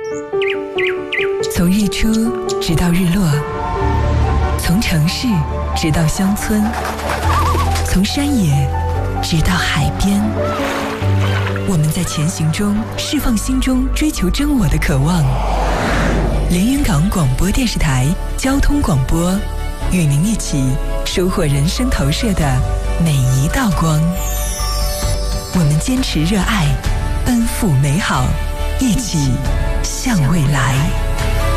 从日出直到日落，从城市直到乡村，从山野直到海边，我们在前行中释放心中追求真我的渴望。连云港广播电视台交通广播，与您一起收获人生投射的每一道光。我们坚持热爱，奔赴美好，一起向未来。